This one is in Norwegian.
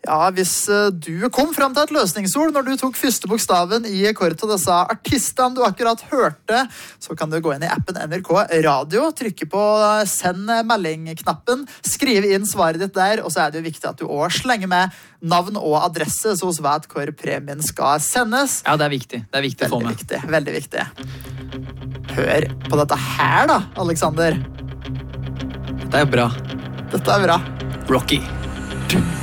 Ja, hvis du kom frem til et løsningsord når du tok første bokstaven i kort av disse artistene du akkurat hørte, så kan du gå inn i appen NRK Radio, trykke på send melding-knappen, skrive inn svaret ditt der, og så er det jo viktig at du også slenger med navn og adresse, så vi vet hvor premien skal sendes. Ja, det er viktig. Det er viktig å få med. Veldig viktig. Hør på dette her da, Alexander. Det er bra. Dette er bra. Rocky.